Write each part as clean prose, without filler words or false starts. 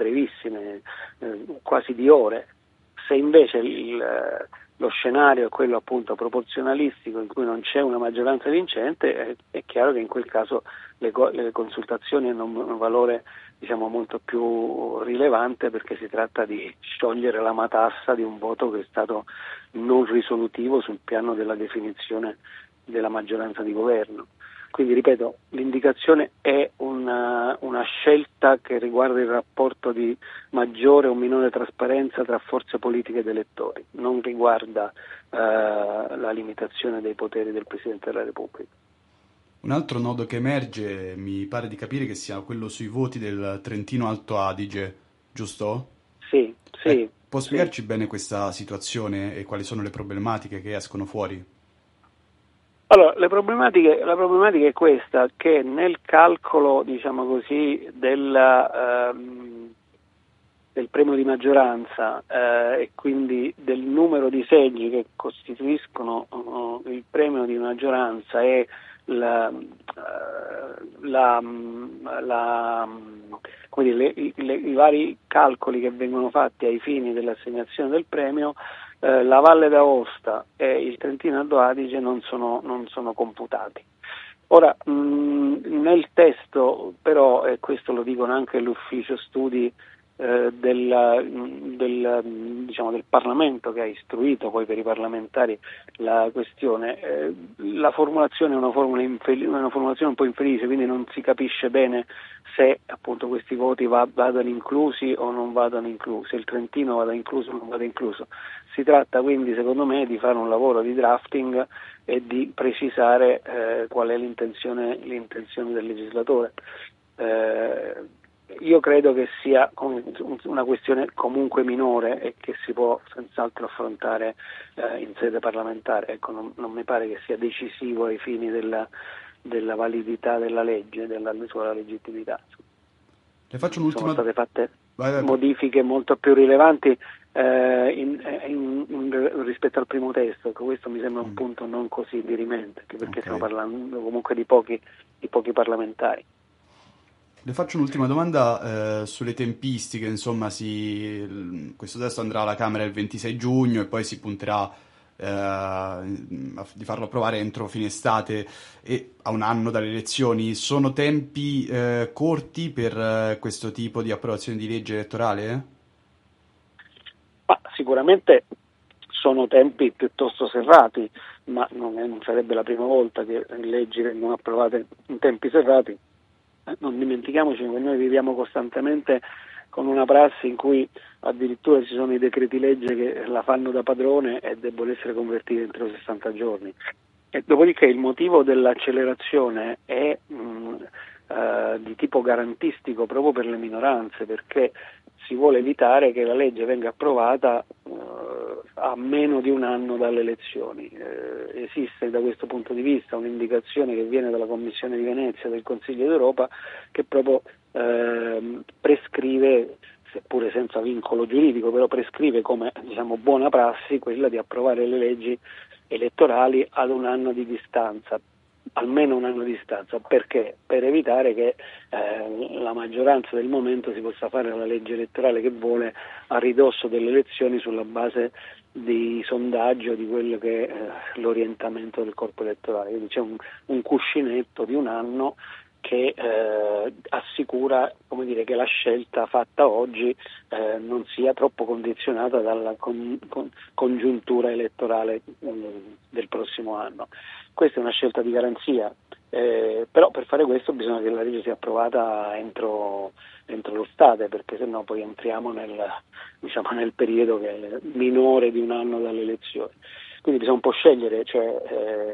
brevissime, quasi di ore. Se invece lo scenario è quello appunto proporzionalistico, in cui non c'è una maggioranza vincente, è chiaro che in quel caso le consultazioni hanno un valore, diciamo, molto più rilevante, perché si tratta di sciogliere la matassa di un voto che è stato non risolutivo sul piano della definizione della maggioranza di governo. Quindi, ripeto, l'indicazione è una scelta che riguarda il rapporto di maggiore o minore trasparenza tra forze politiche ed elettori, non riguarda la limitazione dei poteri del Presidente della Repubblica. Un altro nodo che emerge, mi pare di capire, che sia quello sui voti del Trentino Alto Adige, giusto? Sì. Può spiegarci bene questa situazione e quali sono le problematiche che escono fuori? Allora, la problematica è questa, che nel calcolo, diciamo così, del premio di maggioranza e quindi del numero di seggi che costituiscono il premio di maggioranza e i vari calcoli che vengono fatti ai fini dell'assegnazione del premio, la Valle d'Aosta e il Trentino Alto Adige non sono computati. Ora, nel testo però, e questo lo dicono anche l'ufficio studi del Parlamento, che ha istruito poi per i parlamentari la questione, la formulazione è una formulazione un po' infelice, quindi non si capisce bene se appunto questi voti vadano inclusi o non vadano inclusi, il Trentino vada incluso o non vada incluso. Si tratta quindi, secondo me, di fare un lavoro di drafting e di precisare qual è l'intenzione del legislatore. Io credo che sia una questione comunque minore e che si può senz'altro affrontare in sede parlamentare. Ecco, non mi pare che sia decisivo ai fini della validità della legge, della sua legittimità. Le faccio un'ultima... Sono state fatte modifiche molto più rilevanti rispetto al primo testo. Ecco, questo mi sembra un punto non così dirimente, perché stiamo parlando comunque di pochi parlamentari. Le faccio un'ultima domanda sulle tempistiche. Insomma, questo testo andrà alla Camera il 26 giugno e poi si punterà di farlo approvare entro fine estate e a un anno dalle elezioni. Sono tempi corti per questo tipo di approvazione di legge elettorale? Ma sicuramente sono tempi piuttosto serrati, ma non sarebbe la prima volta che leggi vengono approvate in tempi serrati. Non dimentichiamoci che noi viviamo costantemente con una prassi in cui addirittura ci sono i decreti legge che la fanno da padrone e debbono essere convertiti entro 60 giorni. E dopodiché il motivo dell'accelerazione è di tipo garantistico proprio per le minoranze, perché si vuole evitare che la legge venga approvata a meno di un anno dalle elezioni. Esiste da questo punto di vista un'indicazione che viene dalla Commissione di Venezia del Consiglio d'Europa che proprio prescrive, seppure senza vincolo giuridico, però prescrive come, diciamo, buona prassi quella di approvare le leggi elettorali ad un anno di distanza, almeno un anno di distanza. Perché? Per evitare che la maggioranza del momento si possa fare la legge elettorale che vuole a ridosso delle elezioni sulla base di sondaggio di quello che è l'orientamento del corpo elettorale. Quindi c'è un cuscinetto di un anno che assicura, come dire, che la scelta fatta oggi non sia troppo condizionata dalla congiuntura elettorale del prossimo anno. Questa è una scelta di garanzia, però per fare questo bisogna che la legge sia approvata entro l'estate, perché sennò poi entriamo nel periodo che è minore di un anno dalle elezioni. Quindi bisogna un po' scegliere, cioè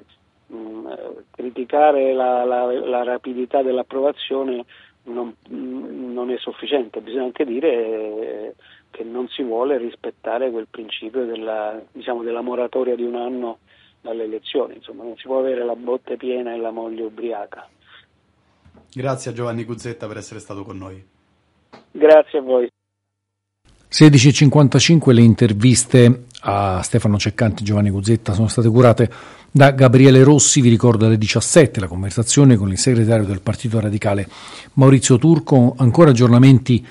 criticare la rapidità dell'approvazione non è sufficiente, bisogna anche dire che non si vuole rispettare quel principio della moratoria di un anno dalle elezioni. Insomma, non si può avere la botte piena e la moglie ubriaca. Grazie a Giovanni Guzzetta per essere stato con noi. Grazie a voi. 16:55 le interviste a Stefano Ceccanti e Giovanni Guzzetta sono state curate da Gabriele Rossi. Vi ricordo alle 17 la conversazione con il segretario del Partito Radicale Maurizio Turco. Ancora aggiornamenti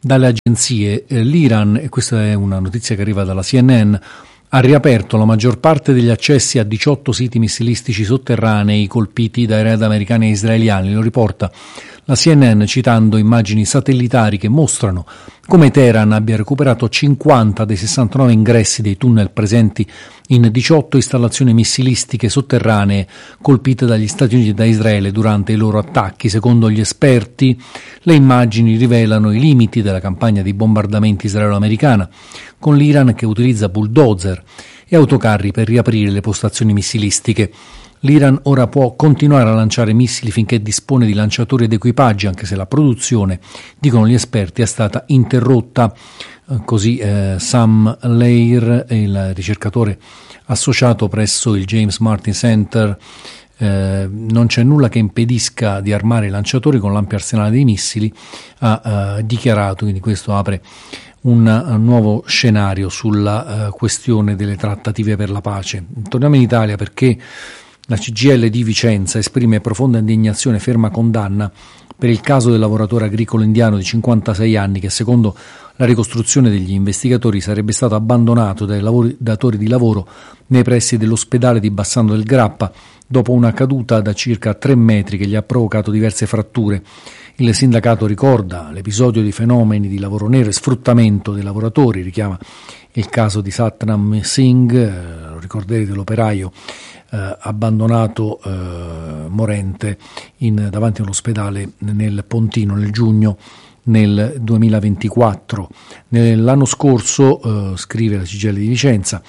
dalle agenzie. L'Iran, e questa è una notizia che arriva dalla CNN, ha riaperto la maggior parte degli accessi a 18 siti missilistici sotterranei colpiti dai raid americani e israeliani. Lo riporta la CNN citando immagini satellitari che mostrano come Teheran abbia recuperato 50 dei 69 ingressi dei tunnel presenti in 18 installazioni missilistiche sotterranee colpite dagli Stati Uniti e da Israele durante i loro attacchi. Secondo gli esperti, le immagini rivelano i limiti della campagna di bombardamenti israelo-americana, con l'Iran che utilizza bulldozer e autocarri per riaprire le postazioni missilistiche. L'Iran ora può continuare a lanciare missili finché dispone di lanciatori ed equipaggi, anche se la produzione, dicono gli esperti, è stata interrotta. Così Sam Leir, il ricercatore associato presso il James Martin Center, non c'è nulla che impedisca di armare i lanciatori con l'ampio arsenale dei missili, ha dichiarato. Quindi questo apre un nuovo scenario sulla questione delle trattative per la pace. Torniamo in Italia perché la CGIL di Vicenza esprime profonda indignazione e ferma condanna per il caso del lavoratore agricolo indiano di 56 anni che, secondo la ricostruzione degli investigatori, sarebbe stato abbandonato dai datori di lavoro nei pressi dell'ospedale di Bassano del Grappa dopo una caduta da circa 3 metri che gli ha provocato diverse fratture. Il sindacato ricorda l'episodio di fenomeni di lavoro nero e sfruttamento dei lavoratori, richiama il caso di Satnam Singh, lo ricorderete, l'operaio abbandonato morente davanti all'ospedale nel Pontino nel giugno nel 2024. L'anno scorso, scrive la CGIL di Vicenza,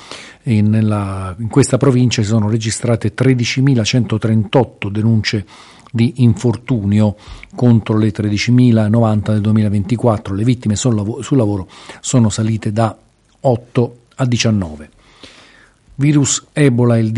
in questa provincia si sono registrate 13.138 denunce di infortunio contro le 13.090 del 2024. Le vittime sul lavoro sono salite da 8 a 19. Virus Ebola, il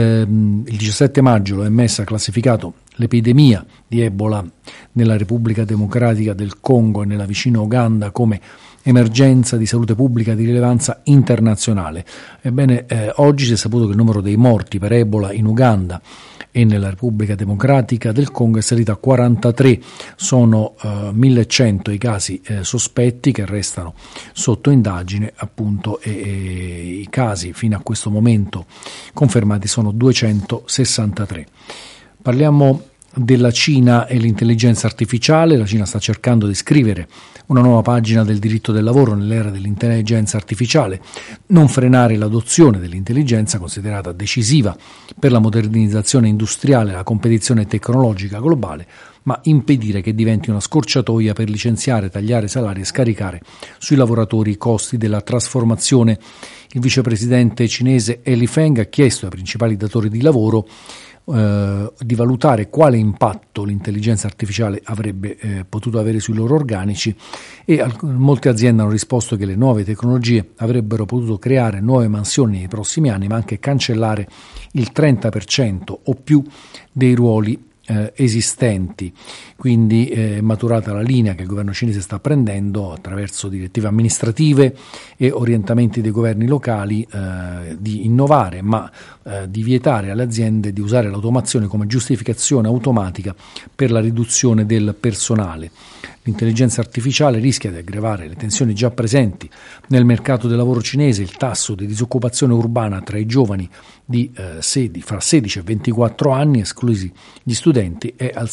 17 maggio l'OMS ha classificato l'epidemia di Ebola nella Repubblica Democratica del Congo e nella vicina Uganda come emergenza di salute pubblica di rilevanza internazionale. Ebbene, oggi si è saputo che il numero dei morti per Ebola in Uganda e nella Repubblica Democratica del Congo è salito a 43, sono 1.100 i casi sospetti che restano sotto indagine, appunto, e i casi fino a questo momento confermati sono 263. Parliamo della Cina e l'intelligenza artificiale. La Cina sta cercando di scrivere una nuova pagina del diritto del lavoro nell'era dell'intelligenza artificiale, non frenare l'adozione dell'intelligenza, considerata decisiva per la modernizzazione industriale e la competizione tecnologica globale, ma impedire che diventi una scorciatoia per licenziare, tagliare salari e scaricare sui lavoratori i costi della trasformazione. Il vicepresidente cinese Li Feng ha chiesto ai principali datori di lavoro di valutare quale impatto l'intelligenza artificiale avrebbe potuto avere sui loro organici, e molte aziende hanno risposto che le nuove tecnologie avrebbero potuto creare nuove mansioni nei prossimi anni, ma anche cancellare il 30% o più dei ruoli esistenti. Quindi è maturata la linea che il governo cinese sta prendendo attraverso direttive amministrative e orientamenti dei governi locali di innovare, ma di vietare alle aziende di usare l'automazione come giustificazione automatica per la riduzione del personale. L'intelligenza artificiale rischia di aggravare le tensioni già presenti nel mercato del lavoro cinese. Il tasso di disoccupazione urbana tra i giovani fra 16 e 24 anni, esclusi gli studenti, è al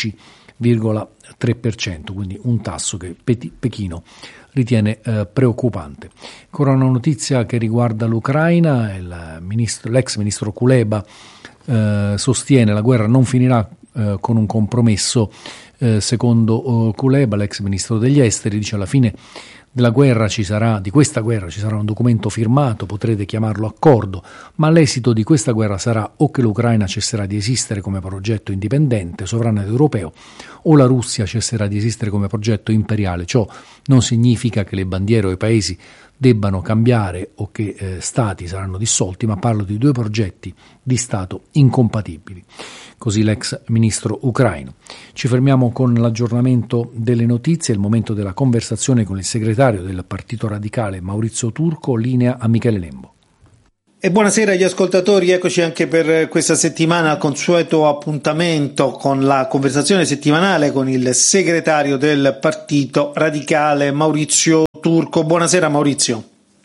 16,3%, quindi un tasso che Pechino ritiene preoccupante. Ancora una notizia che riguarda l'Ucraina. L'ex ministro Kuleba sostiene che la guerra non finirà con un compromesso. Secondo Kuleba, l'ex ministro degli esteri, dice: alla fine di questa guerra ci sarà un documento firmato, potrete chiamarlo accordo, ma l'esito di questa guerra sarà o che l'Ucraina cesserà di esistere come progetto indipendente, sovrano ed europeo, o la Russia cesserà di esistere come progetto imperiale. Ciò non significa che le bandiere o i paesi debbano cambiare o che stati saranno dissolti, ma parlo di due progetti di Stato incompatibili. Così l'ex ministro ucraino. Ci fermiamo con l'aggiornamento delle notizie, il momento della conversazione con il segretario del Partito Radicale Maurizio Turco, linea a Michele Lembo. E buonasera agli ascoltatori, eccoci anche per questa settimana al consueto appuntamento con la conversazione settimanale con il segretario del Partito Radicale Maurizio Turco. Buonasera Maurizio.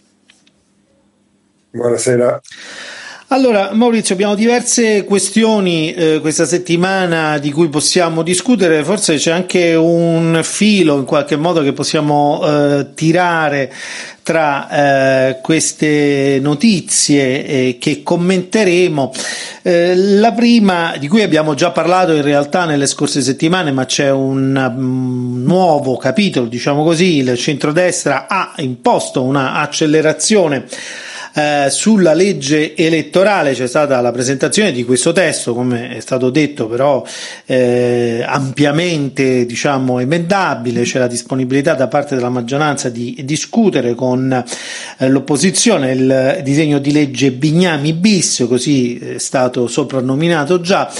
Buonasera. Allora Maurizio, abbiamo diverse questioni questa settimana di cui possiamo discutere, forse c'è anche un filo in qualche modo che possiamo tirare tra queste notizie che commenteremo. La prima, di cui abbiamo già parlato in realtà nelle scorse settimane, ma c'è un nuovo capitolo, diciamo così. Il centrodestra ha imposto una accelerazione sulla legge elettorale. C'è stata la presentazione di questo testo, come è stato detto, però ampiamente emendabile. C'è la disponibilità da parte della maggioranza di discutere con l'opposizione il disegno di legge Bignami bis, così è stato soprannominato già,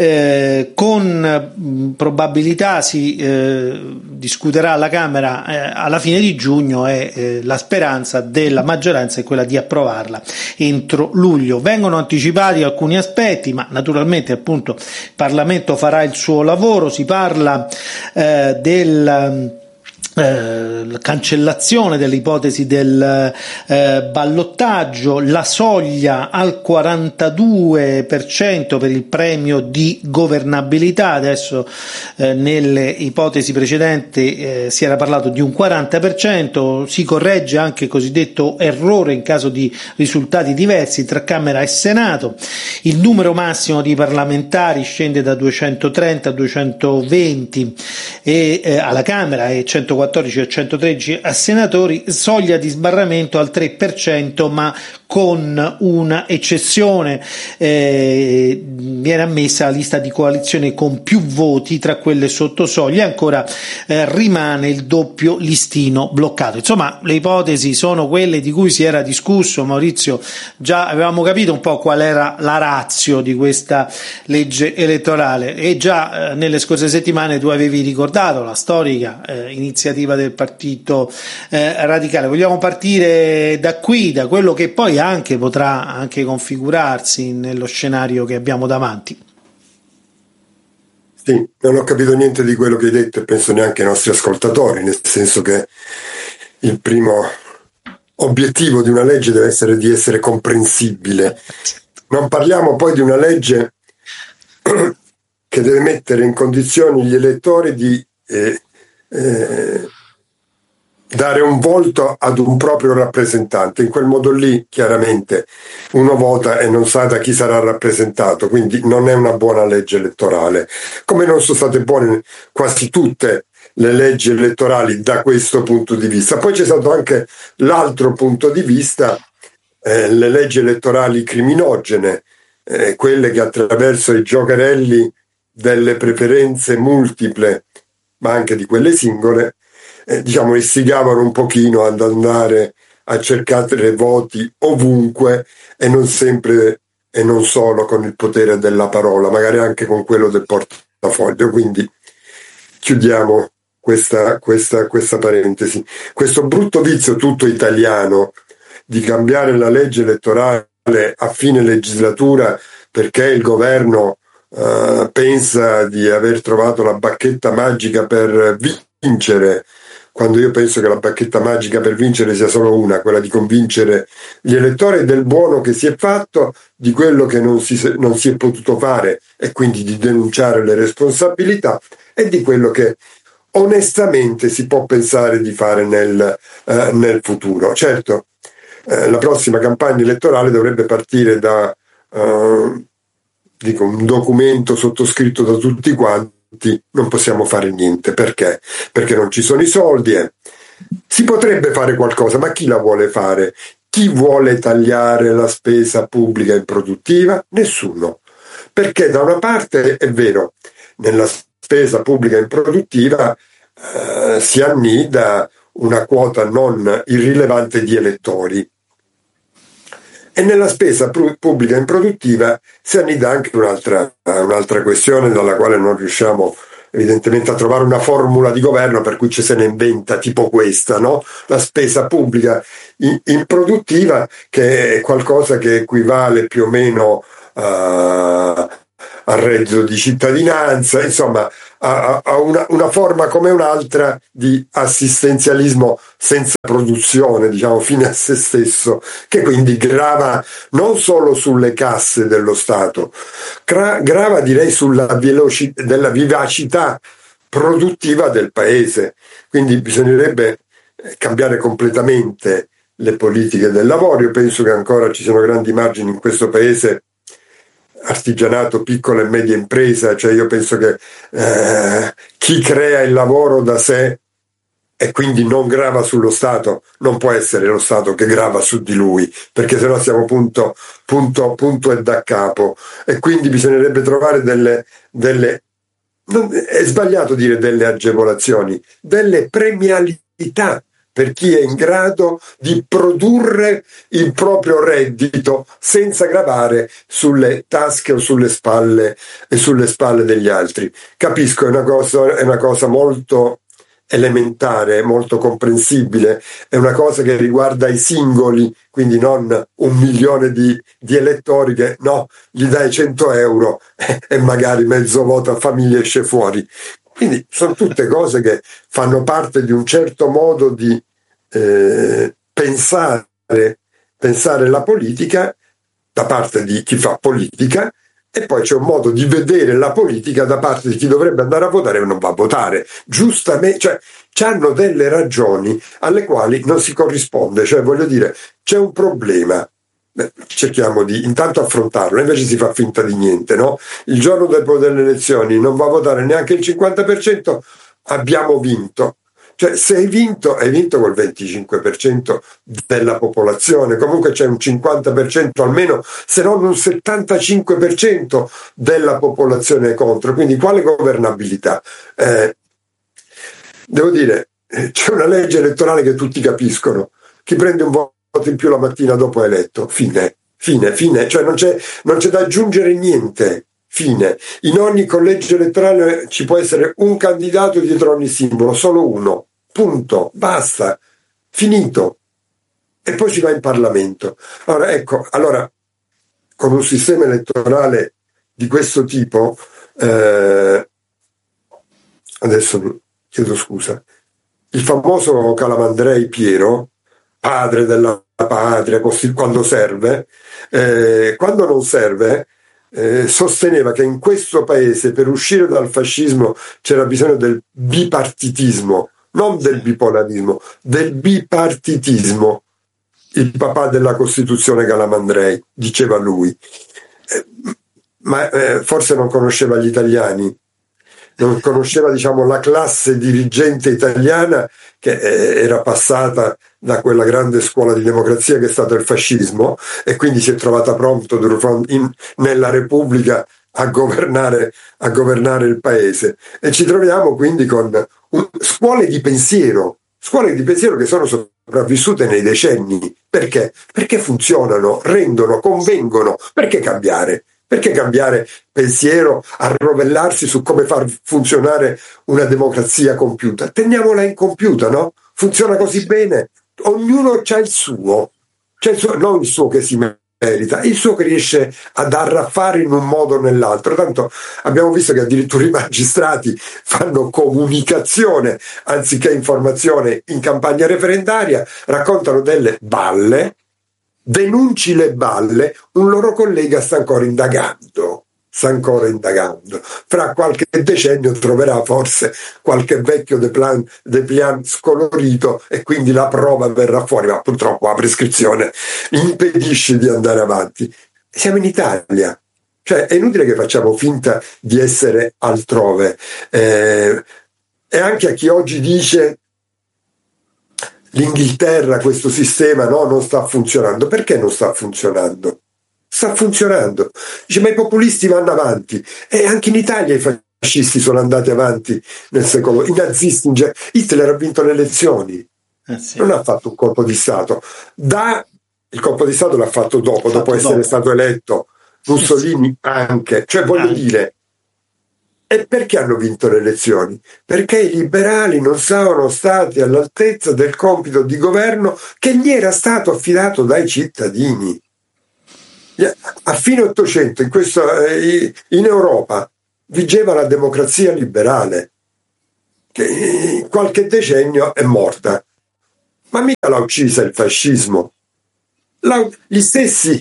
con probabilità si discuterà alla Camera alla fine di giugno, e la speranza della maggioranza è quella di approvarla entro luglio. Vengono anticipati alcuni aspetti, ma naturalmente appunto il Parlamento farà il suo lavoro. Si parla del cancellazione dell'ipotesi del ballottaggio, la soglia al 42% per il premio di governabilità. Adesso nelle ipotesi precedenti si era parlato di un 40%, si corregge anche il cosiddetto errore in caso di risultati diversi tra Camera e Senato. Il numero massimo di parlamentari scende da 230 a 220 alla Camera e 114 a 113 a senatori, soglia di sbarramento al 3%, ma con una eccezione, viene ammessa la lista di coalizione con più voti tra quelle sotto soglia, e ancora rimane il doppio listino bloccato. Insomma, le ipotesi sono quelle di cui si era discusso, Maurizio. Già avevamo capito un po' qual era la ratio di questa legge elettorale, e già nelle scorse settimane tu avevi ricordato la storica iniziativa del Partito Radicale. Vogliamo partire da qui, da quello che poi anche potrà anche configurarsi nello scenario che abbiamo davanti? Sì, non ho capito niente di quello che hai detto, e penso neanche ai nostri ascoltatori, nel senso che il primo obiettivo di una legge deve essere di essere comprensibile. Non parliamo poi di una legge che deve mettere in condizioni gli elettori di dare un volto ad un proprio rappresentante. In quel modo lì chiaramente uno vota e non sa da chi sarà rappresentato, quindi non è una buona legge elettorale, come non sono state buone quasi tutte le leggi elettorali da questo punto di vista. Poi c'è stato anche l'altro punto di vista, le leggi elettorali criminogene, quelle che attraverso i giocherelli delle preferenze multiple, ma anche di quelle singole, istigavano un pochino ad andare a cercare voti ovunque, e non sempre e non solo con il potere della parola, magari anche con quello del portafoglio. Quindi chiudiamo questa parentesi. Questo brutto vizio tutto italiano di cambiare la legge elettorale a fine legislatura perché il governo pensa di aver trovato la bacchetta magica per vincere, quando io penso che la bacchetta magica per vincere sia solo una, quella di convincere gli elettori del buono che si è fatto, di quello che non si è potuto fare, e quindi di denunciare le responsabilità, e di quello che onestamente si può pensare di fare nel futuro. Certo, la prossima campagna elettorale dovrebbe partire da un documento sottoscritto da tutti quanti. Non possiamo fare niente. Perché? Perché non ci sono i soldi. Si potrebbe fare qualcosa, ma chi la vuole fare? Chi vuole tagliare la spesa pubblica improduttiva? Nessuno. Perché da una parte è vero, nella spesa pubblica improduttiva si annida una quota non irrilevante di elettori, e nella spesa pubblica improduttiva si annida anche un'altra questione dalla quale non riusciamo evidentemente a trovare una formula di governo per cui ci se ne inventa tipo questa, no? La spesa pubblica improduttiva, che è qualcosa che equivale più o meno al reddito di cittadinanza, insomma a una forma come un'altra di assistenzialismo senza produzione, diciamo, fine a se stesso, che quindi grava non solo sulle casse dello Stato, grava direi della vivacità produttiva del paese. Quindi bisognerebbe cambiare completamente le politiche del lavoro. Io penso che ancora ci siano grandi margini in questo paese, artigianato, piccola e media impresa, cioè io penso che chi crea il lavoro da sé e quindi non grava sullo Stato, non può essere lo Stato che grava su di lui, perché sennò siamo punto e da capo. E quindi bisognerebbe trovare è sbagliato dire delle agevolazioni, delle premialità per chi è in grado di produrre il proprio reddito senza gravare sulle tasche o sulle spalle degli altri. Capisco, è una cosa molto elementare, molto comprensibile, è una cosa che riguarda i singoli, quindi non 1 milione di elettori che no, gli dai 100 euro e magari mezzo voto a famiglia esce fuori. Quindi sono tutte cose che fanno parte di un certo modo di pensare la politica da parte di chi fa politica, e poi c'è un modo di vedere la politica da parte di chi dovrebbe andare a votare e non va a votare. Giustamente, cioè, c'hanno delle ragioni alle quali non si corrisponde, cioè voglio dire, c'è un problema. Cerchiamo di intanto affrontarlo, invece si fa finta di niente, no? Il giorno dopo delle elezioni non va a votare neanche il 50%, abbiamo vinto. Cioè, se hai vinto col 25% della popolazione, comunque c'è un 50% almeno, se non un 75% della popolazione contro, quindi quale governabilità? Devo dire, c'è una legge elettorale che tutti capiscono: chi prende un voto in più la mattina dopo è eletto, fine, cioè non c'è da aggiungere niente. Fine. In ogni collegio elettorale ci può essere un candidato dietro ogni simbolo, solo uno. Punto. Basta. Finito. E poi si va in Parlamento. Allora, con un sistema elettorale di questo tipo, adesso chiedo scusa, il famoso Calamandrei Piero, padre della patria, quando serve, quando non serve, sosteneva che in questo paese per uscire dal fascismo c'era bisogno del bipartitismo, non del bipolarismo, del bipartitismo. Il papà della Costituzione Calamandrei, diceva lui, ma forse non conosceva gli italiani, non conosceva, diciamo, la classe dirigente italiana che era passata da quella grande scuola di democrazia che è stato il fascismo, e quindi si è trovata pronto nella Repubblica a governare il paese. E ci troviamo quindi con scuole di pensiero che sono sopravvissute nei decenni. Perché? Perché funzionano, rendono, convengono. Perché cambiare? Perché cambiare pensiero, arrovellarsi su come far funzionare una democrazia compiuta? Teniamola incompiuta, no? Funziona così bene. Ognuno c'ha il suo, non il suo che si merita, il suo che riesce a dar a fare in un modo o nell'altro. Tanto abbiamo visto che addirittura i magistrati fanno comunicazione anziché informazione in campagna referendaria, raccontano delle balle, denunci le balle, un loro collega sta ancora indagando. Fra qualche decennio troverà forse qualche vecchio dépliant scolorito e quindi la prova verrà fuori, ma purtroppo la prescrizione impedisce di andare avanti. Siamo in Italia, cioè è inutile che facciamo finta di essere altrove. E anche a chi oggi dice l'Inghilterra, questo sistema non sta funzionando. Perché non sta funzionando? Sta funzionando. Dice, ma i populisti vanno avanti. E anche in Italia i fascisti sono andati avanti nel secolo. I nazisti, Hitler ha vinto le elezioni. Sì. Non ha fatto un colpo di Stato. Il colpo di Stato l'ha fatto dopo essere stato eletto. Mussolini anche. Cioè voglio dire, E perché hanno vinto le elezioni? Perché i liberali non sono stati all'altezza del compito di governo che gli era stato affidato dai cittadini. A fine Ottocento in Europa vigeva la democrazia liberale, che in qualche decennio è morta. Ma mica l'ha uccisa il fascismo. Gli stessi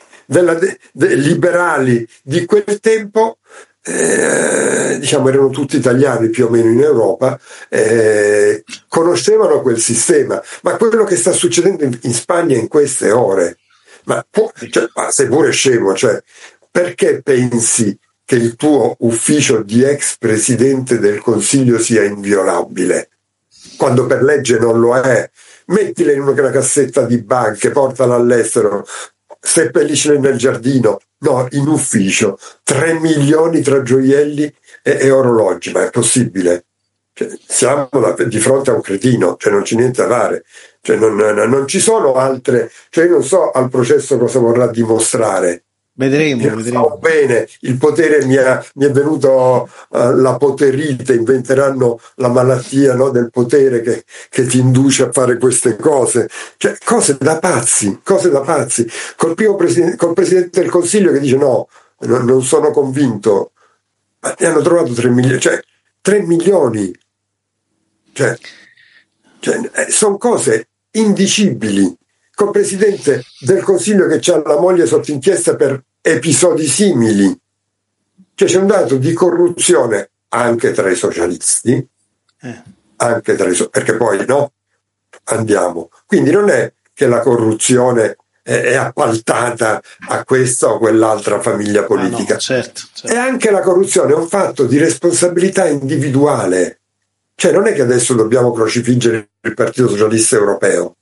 liberali di quel tempo, diciamo, erano tutti italiani più o meno in Europa, conoscevano quel sistema. Ma quello che sta succedendo in Spagna in queste ore, ma sei pure scemo, cioè, perché pensi che il tuo ufficio di ex presidente del Consiglio sia inviolabile, quando per legge non lo è? Mettila in una cassetta di banche, portala all'estero, seppelliscila nel giardino, no, in ufficio, 3 milioni tra gioielli e orologi, ma è possibile? Cioè, siamo di fronte a un cretino, cioè non c'è niente da fare, cioè non ci sono altre, cioè io non so al processo cosa vorrà dimostrare. Vedremo. Bene, il potere mi è venuto la poterite, inventeranno la malattia, no, del potere che ti induce a fare queste cose, cioè cose da pazzi. Col presidente del Consiglio che dice no, non sono convinto, ma ne hanno trovato 3 milioni, cioè 3 milioni, cioè sono cose indicibili. Col presidente del Consiglio che ha la moglie sotto inchiesta per episodi simili, cioè c'è un dato di corruzione anche tra i socialisti, perché poi no, andiamo, quindi non è che la corruzione è appaltata a questa o quell'altra famiglia politica, no, certo. E anche la corruzione è un fatto di responsabilità individuale, cioè non è che adesso dobbiamo crocifiggere il Partito Socialista Europeo,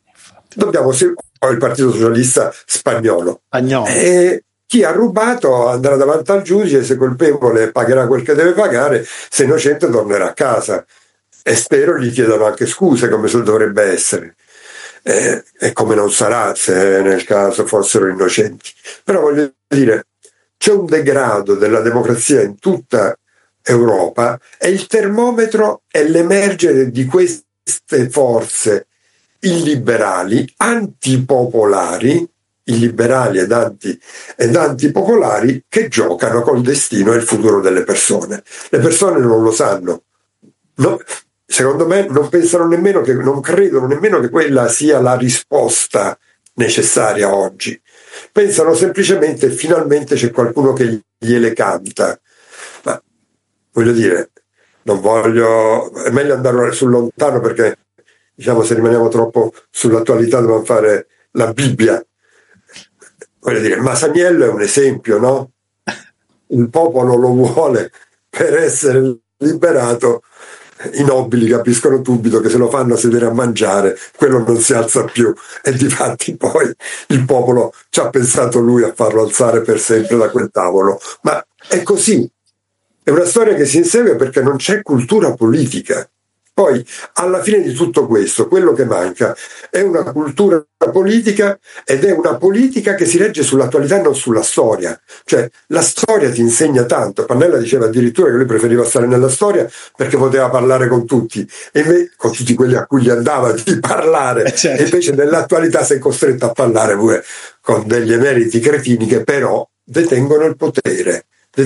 o il Partito Socialista spagnolo. E chi ha rubato andrà davanti al giudice, se colpevole pagherà quel che deve pagare, se innocente tornerà a casa. E spero gli chiedano anche scuse, come se dovrebbe essere. E come non sarà se nel caso fossero innocenti. Però voglio dire, c'è un degrado della democrazia in tutta Europa e il termometro è l'emergere di queste forze illiberali, antipopolari, illiberali ed antipopolari, che giocano col destino e il futuro delle persone. Le persone non lo sanno. No, secondo me non pensano nemmeno non credono nemmeno che quella sia la risposta necessaria oggi. Pensano semplicemente finalmente c'è qualcuno che gliele canta. Ma voglio dire, è meglio andare sul lontano, perché diciamo, se rimaniamo troppo sull'attualità dobbiamo fare la Bibbia. Voglio dire, Masaniello è un esempio, no? Il popolo lo vuole per essere liberato, i nobili capiscono subito che se lo fanno sedere a mangiare, quello non si alza più, e difatti poi il popolo ci ha pensato lui a farlo alzare per sempre da quel tavolo. Ma è così, è una storia che si insegue perché non c'è cultura politica. Poi, alla fine di tutto questo, quello che manca è una cultura politica, ed è una politica che si regge sull'attualità e non sulla storia. Cioè, la storia ti insegna tanto. Pannella diceva addirittura che lui preferiva stare nella storia perché poteva parlare con tutti, con tutti quelli a cui gli andava di parlare. Certo. E invece nell'attualità sei costretto a parlare pure con degli emeriti cretini che però detengono il potere.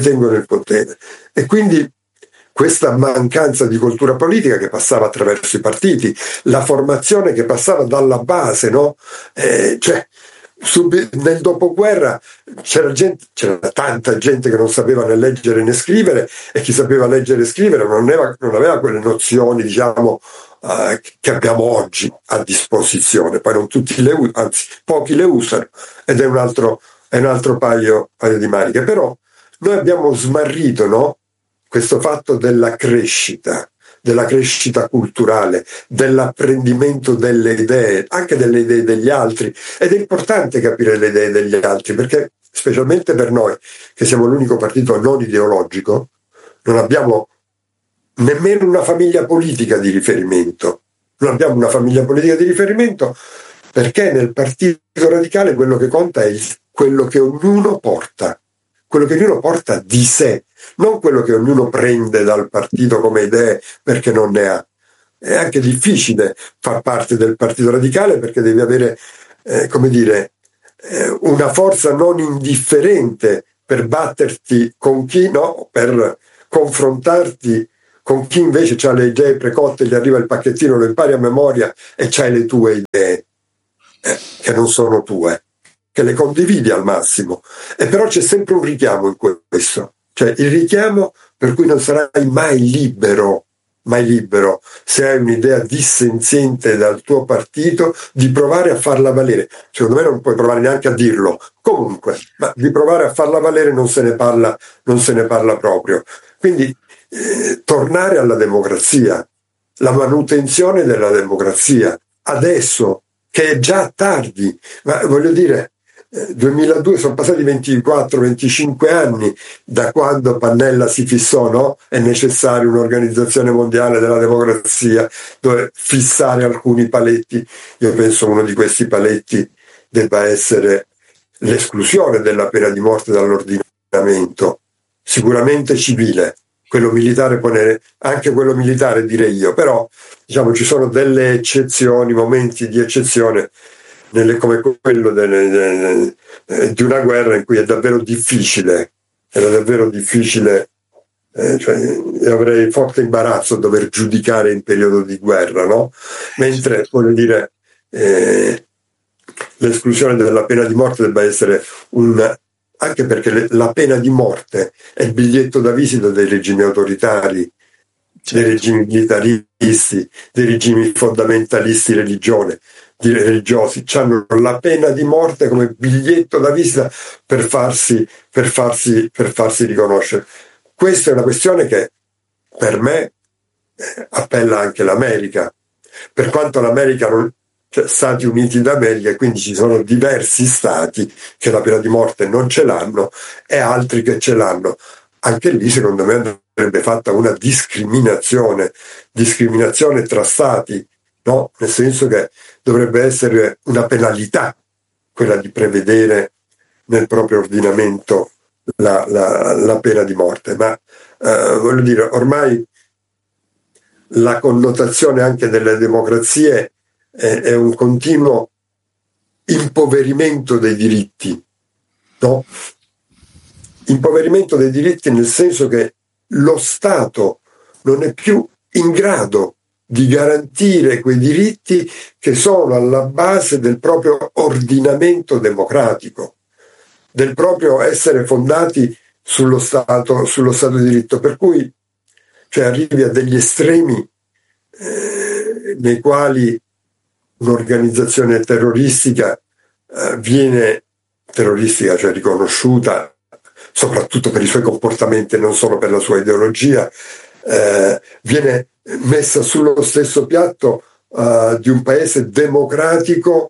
E quindi questa mancanza di cultura politica che passava attraverso i partiti, la formazione che passava dalla base, no? Nel dopoguerra c'era tanta gente che non sapeva né leggere né scrivere, e chi sapeva leggere e scrivere non aveva quelle nozioni, diciamo, che abbiamo oggi a disposizione. Poi non tutti anzi pochi le usano, ed è un altro paio di maniche. Però noi abbiamo smarrito, no? Questo fatto della crescita culturale, dell'apprendimento delle idee, anche delle idee degli altri. Ed è importante capire le idee degli altri, perché specialmente per noi, che siamo l'unico partito non ideologico, non abbiamo nemmeno una famiglia politica di riferimento. Perché nel partito radicale quello che conta è quello che ognuno porta. quello che ognuno porta di sé, non quello che ognuno prende dal partito come idee perché non ne ha. È anche difficile far parte del Partito Radicale perché devi avere, una forza non indifferente per batterti con chi, no, per confrontarti con chi invece ha le idee precotte, gli arriva il pacchettino, lo impari a memoria e c'hai le tue idee, che non sono tue, che le condividi al massimo. E però c'è sempre un richiamo in questo, cioè il richiamo per cui non sarai mai libero se hai un'idea dissenziente dal tuo partito di provare a farla valere. Secondo me non puoi provare neanche a dirlo comunque, ma di provare a farla valere non se ne parla proprio. Quindi tornare alla democrazia, la manutenzione della democrazia adesso che è già tardi, ma voglio dire 2002 sono passati 24-25 anni da quando Pannella si fissò, no? È necessaria un'organizzazione mondiale della democrazia dove fissare alcuni paletti. Io penso uno di questi paletti debba essere l'esclusione della pena di morte dall'ordinamento, sicuramente civile, quello militare anche quello militare direi io, però diciamo ci sono delle eccezioni, momenti di eccezione come quello di una guerra in cui è davvero difficile, cioè, avrei forte imbarazzo a dover giudicare in periodo di guerra, no? Mentre, voglio dire, l'esclusione della pena di morte debba essere anche perché la pena di morte è il biglietto da visita dei regimi autoritari, dei regimi militaristi, dei regimi fondamentalisti religiosi, hanno la pena di morte come biglietto da visita per farsi riconoscere. Questa è una questione che per me appella anche l'America, per quanto l'America cioè Stati Uniti d'America, e quindi ci sono diversi stati che la pena di morte non ce l'hanno e altri che ce l'hanno. Anche lì secondo me andrebbe fatta una discriminazione tra stati, no? Nel senso che dovrebbe essere una penalità quella di prevedere nel proprio ordinamento la pena di morte, ma voglio dire, ormai la connotazione anche delle democrazie è un continuo impoverimento dei diritti, no? Impoverimento dei diritti nel senso che lo Stato non è più in grado di garantire quei diritti che sono alla base del proprio ordinamento democratico, del proprio essere fondati sullo Stato di diritto, per cui cioè, arrivi a degli estremi nei quali un'organizzazione terroristica viene terroristica, cioè riconosciuta soprattutto per i suoi comportamenti e non solo per la sua ideologia, viene messa sullo stesso piatto di un paese democratico,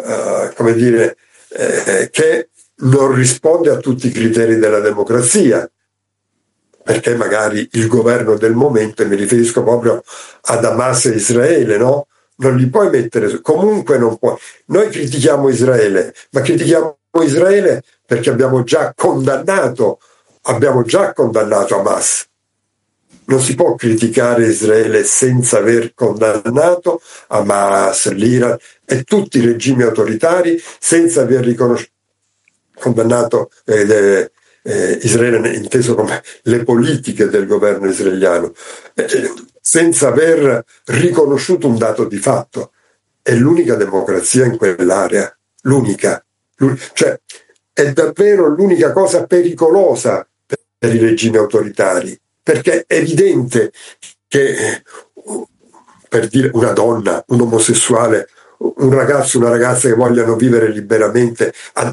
che non risponde a tutti i criteri della democrazia, perché magari il governo del momento, e mi riferisco proprio ad Hamas e Israele, no? Non li puoi mettere, comunque non puoi. Noi critichiamo Israele, ma critichiamo Israele perché abbiamo già condannato Hamas. Non si può criticare Israele senza aver condannato Hamas, l'Iran e tutti i regimi autoritari, senza aver condannato Israele inteso come le politiche del governo israeliano, senza aver riconosciuto un dato di fatto. È l'unica democrazia in quell'area, l'unica. Cioè, è davvero l'unica cosa pericolosa per i regimi autoritari, perché è evidente che, per dire, una donna, un omosessuale, un ragazzo, una ragazza che vogliano vivere liberamente,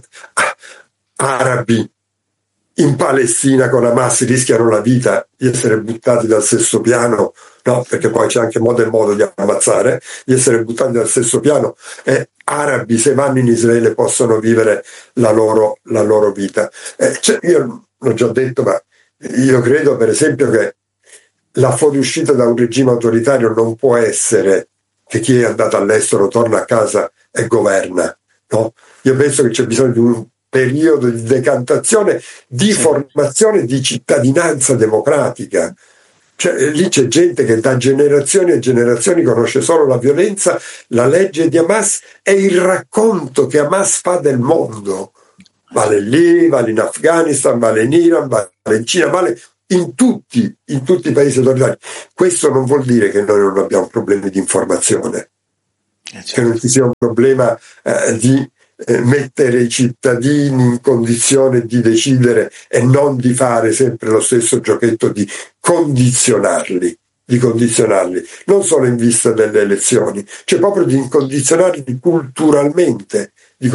arabi in Palestina con Hamas rischiano la vita di essere buttati dal sesto piano, no? Perché poi c'è anche modo e modo di ammazzare, di essere buttati dal sesto piano, e arabi se vanno in Israele possono vivere la loro vita. Io l'ho già detto, ma io credo per esempio che la fuoriuscita da un regime autoritario non può essere che chi è andato all'estero torna a casa e governa, no? Io penso che c'è bisogno di un periodo di decantazione, di formazione di cittadinanza democratica. Cioè, lì c'è gente che da generazioni e generazioni conosce solo la violenza, la legge di Hamas e il racconto che Hamas fa del mondo. Vale lì, vale in Afghanistan, vale in Iran, vale in Cina, vale in tutti i paesi autoritari. Questo non vuol dire che noi non abbiamo problemi di informazione, che non ci sia un problema di mettere i cittadini in condizione di decidere e non di fare sempre lo stesso giochetto di condizionarli, non solo in vista delle elezioni, cioè proprio di condizionarli culturalmente,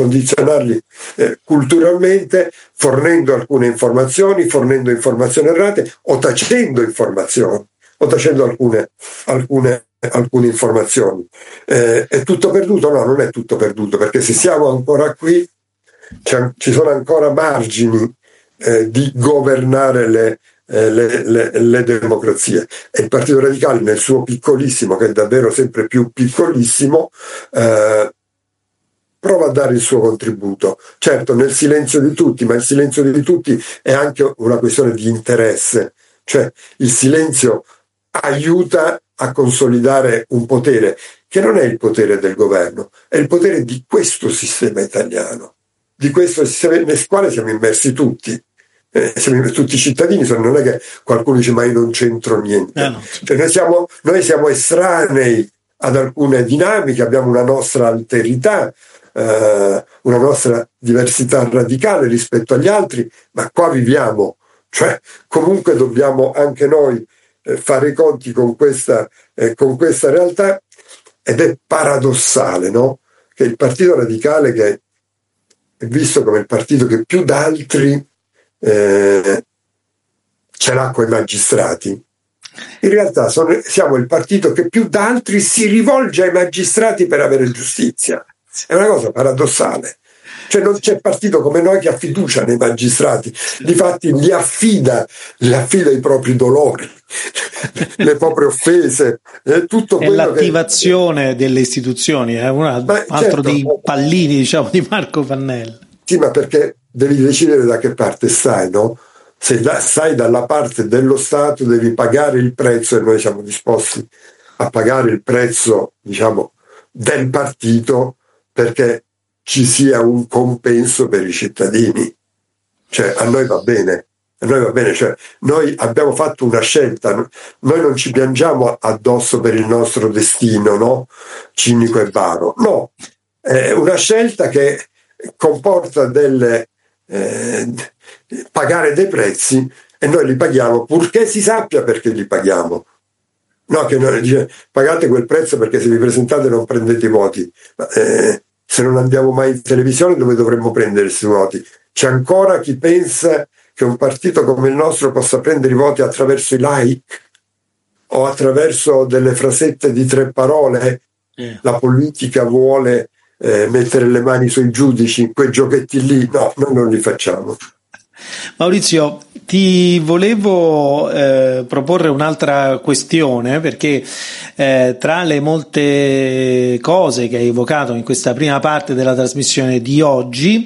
fornendo alcune informazioni, fornendo informazioni errate o tacendo informazioni, o tacendo alcune informazioni. È tutto perduto? No, non è tutto perduto, perché se siamo ancora qui ci sono ancora margini di governare le democrazie, e il Partito Radicale nel suo piccolissimo, che è davvero sempre più piccolissimo, prova a dare il suo contributo, certo nel silenzio di tutti, ma il silenzio di tutti è anche una questione di interesse, cioè il silenzio aiuta a consolidare un potere che non è il potere del governo, è il potere di questo sistema italiano, di questo sistema nel quale siamo immersi tutti. Siamo tutti cittadini, non è che qualcuno dice ma io non c'entro niente. No. Cioè, noi siamo estranei ad alcune dinamiche, abbiamo una nostra alterità, una nostra diversità radicale rispetto agli altri, ma qua viviamo, cioè comunque dobbiamo anche noi fare i conti con questa realtà, ed è paradossale, no? Che il Partito Radicale, che è visto come il partito che più da altri ce l'ha coi magistrati, in realtà siamo il partito che più da altri si rivolge ai magistrati per avere giustizia. È una cosa paradossale, cioè non c'è partito come noi che ha fiducia nei magistrati, difatti li affida i propri dolori, le proprie offese, tutto quello. È l'attivazione delle istituzioni, è altro dei pallini, diciamo, di Marco Pannella. Sì, ma perché devi decidere da che parte stai, no? Se stai dalla parte dello Stato devi pagare il prezzo, e noi siamo disposti a pagare il prezzo, diciamo, del partito, perché ci sia un compenso per i cittadini. Cioè a noi va bene, cioè noi abbiamo fatto una scelta, noi non ci piangiamo addosso per il nostro destino, no? Cinico e baro, no, è una scelta che comporta pagare dei prezzi, e noi li paghiamo purché si sappia perché li paghiamo. No, che noi dice pagate quel prezzo perché se vi presentate non prendete i voti. Se non andiamo mai in televisione, dove dovremmo prendere questi voti? C'è ancora chi pensa che un partito come il nostro possa prendere i voti attraverso i like o attraverso delle frasette di 3 parole. La politica vuole mettere le mani sui giudici, quei giochetti lì, no, noi non li facciamo. Maurizio, ti volevo proporre un'altra questione, perché tra le molte cose che hai evocato in questa prima parte della trasmissione di oggi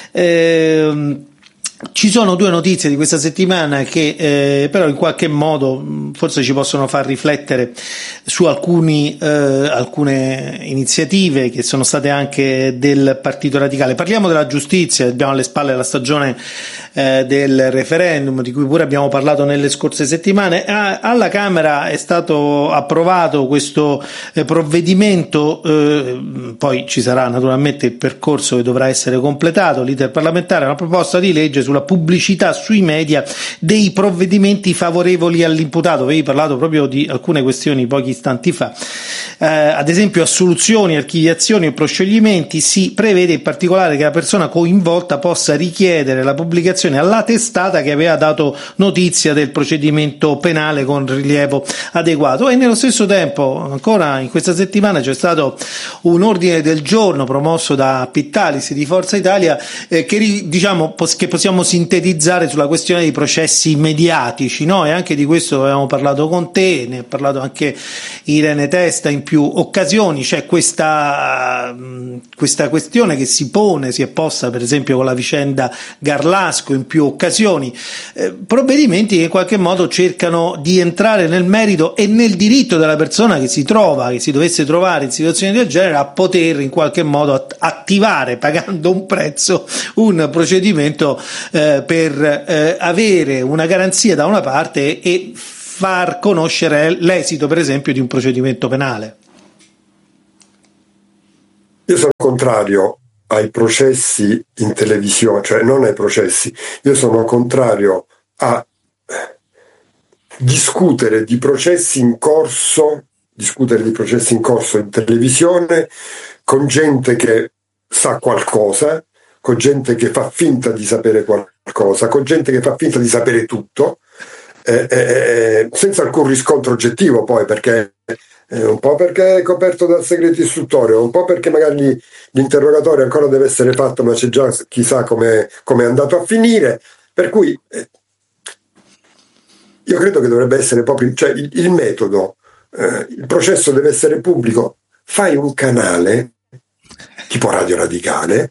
ci sono 2 notizie di questa settimana che però in qualche modo forse ci possono far riflettere su alcune iniziative che sono state anche del Partito Radicale. Parliamo della giustizia, abbiamo alle spalle la stagione del referendum, di cui pure abbiamo parlato nelle scorse settimane. Alla Camera è stato approvato questo provvedimento, poi ci sarà naturalmente il percorso che dovrà essere completato, l'iter parlamentare, una proposta di legge sulla pubblicità sui media dei provvedimenti favorevoli all'imputato. Avevi parlato proprio di alcune questioni pochi istanti fa, ad esempio assoluzioni, archiviazioni o proscioglimenti. Si prevede in particolare che la persona coinvolta possa richiedere la pubblicazione alla testata che aveva dato notizia del procedimento penale con rilievo adeguato. E nello stesso tempo, ancora in questa settimana, c'è stato un ordine del giorno promosso da Pittalis di Forza Italia che possiamo diciamo sintetizzare sulla questione dei processi mediatici, no? E anche di questo avevamo parlato con te, ne ha parlato anche Irene Testa in più occasioni. C'è questa questione che si pone, si è posta per esempio con la vicenda Garlasco in più occasioni, provvedimenti che in qualche modo cercano di entrare nel merito e nel diritto della persona che si dovesse trovare in situazioni del genere a poter in qualche modo attivare, pagando un prezzo, un procedimento per avere una garanzia da una parte e far conoscere l'esito, per esempio, di un procedimento penale. Io sono contrario ai processi in televisione, cioè non ai processi, io sono contrario a discutere di processi in corso in televisione con gente che sa qualcosa, con gente che fa finta di sapere qualcosa, con gente che fa finta di sapere tutto, senza alcun riscontro oggettivo poi, perché un po' perché è coperto dal segreto istruttorio, un po' perché magari l'interrogatorio ancora deve essere fatto, ma c'è già chissà come è andato a finire, per cui io credo che dovrebbe essere proprio, cioè il metodo, il processo deve essere pubblico. Fai un canale tipo Radio Radicale,